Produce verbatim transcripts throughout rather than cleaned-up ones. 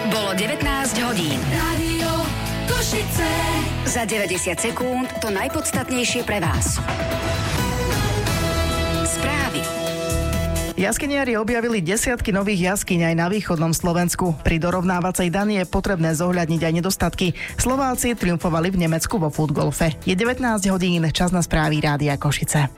Bolo devätnásť hodín. Rádio Košice. Za deväťdesiat sekúnd to najpodstatnejšie pre vás. Správy. Jaskyniari objavili desiatky nových jaskyň aj na východnom Slovensku. Pri dorovnávacej dani je potrebné zohľadniť aj nedostatky. Slováci triumfovali v Nemecku vo futgolfe. Je devätnásť hodín, čas na správy Rádia Košice.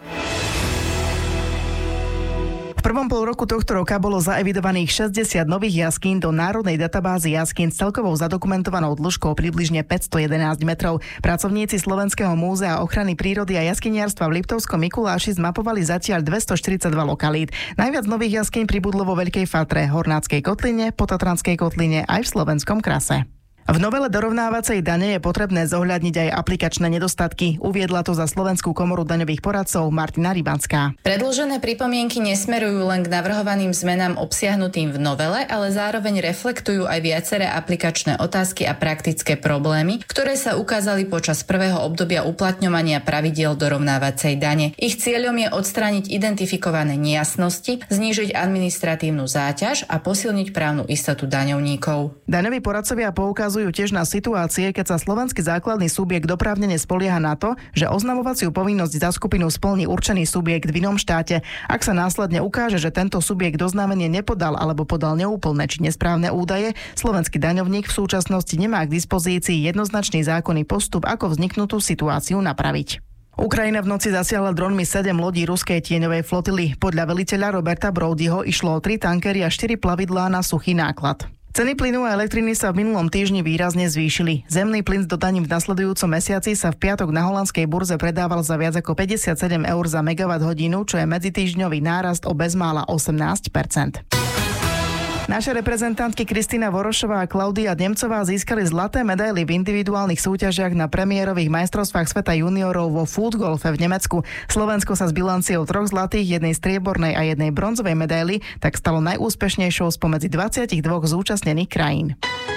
V prvom pol roku tohto roka bolo zaevidovaných šesťdesiat nových jaskýň do národnej databázy jaskýň s celkovou zadokumentovanou dĺžkou približne päťstojedenásť metrov. Pracovníci Slovenského múzea ochrany prírody a jaskyniarstva v Liptovskom Mikuláši zmapovali zatiaľ dvestoštyridsaťdva lokalít. Najviac nových jaskýň pribudlo vo Veľkej Fatre, Hornátskej kotline, Potatranskej kotline aj v Slovenskom Krase. V novele dorovnávacej dane je potrebné zohľadniť aj aplikačné nedostatky. Uviedla to za Slovenskú komoru daňových poradcov Martina Rybanská. Predložené pripomienky nesmerujú len k navrhovaným zmenám obsiahnutým v novele, ale zároveň reflektujú aj viaceré aplikačné otázky a praktické problémy, ktoré sa ukázali počas prvého obdobia uplatňovania pravidiel dorovnávacej dane. Ich cieľom je odstrániť identifikované nejasnosti, znížiť administratívnu záťaž a posilniť právnu istotu daňovníkov. Daňoví poradcovia poukazujú tiež na situácie, keď sa slovenský základný subjekt oprávnene spolieha na to, že oznamovaciu povinnosť za skupinu splní určený subjekt v inom štáte. Ak sa následne ukáže, že tento subjekt oznámenie nepodal alebo podal neúplné či nesprávne údaje, slovenský daňovník v súčasnosti nemá k dispozícii jednoznačný zákonný postup, ako vzniknutú situáciu napraviť. Ukrajina v noci zasiahla dronmi sedem lodí ruskej tieňovej flotily. Podľa veliteľa Roberta Brodyho išlo o tri tankery a štyri plavidlá na suchý náklad. Ceny plynu a elektriny sa v minulom týždni výrazne zvýšili. Zemný plyn s dodaním v nasledujúcom mesiaci sa v piatok na holandskej burze predával za viac ako päťdesiatsedem eur za megawatt hodinu, čo je medzitýždňový nárast o bezmála osemnásť percent. Naše reprezentantky Kristína Vorošová a Klaudia Nemcová získali zlaté medaily v individuálnych súťažiach na premiérových majstrovstvách sveta juniorov vo futgolfe v Nemecku. Slovensko sa s bilanciou troch zlatých, jednej striebornej a jednej bronzovej medaily tak stalo najúspešnejšou spomedzi dvadsaťdva zúčastnených krajín.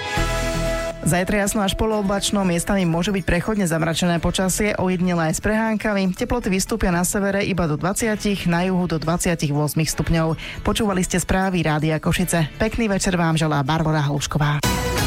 Zajtra jasno až polooblačno, miestami môže byť prechodne zamračené počasie, ojedinele aj s prehánkami. Teploty vystúpia na severe iba do dvadsať, na juhu do dvadsaťosem stupňov. Počúvali ste správy Rádia Košice. Pekný večer vám želá Barbora Hlušková.